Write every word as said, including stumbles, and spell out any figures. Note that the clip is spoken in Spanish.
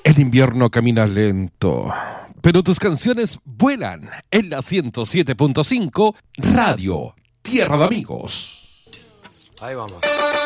El invierno camina lento, pero tus canciones vuelan en la ciento siete punto cinco Radio Tierra de Amigos. Ahí vamos.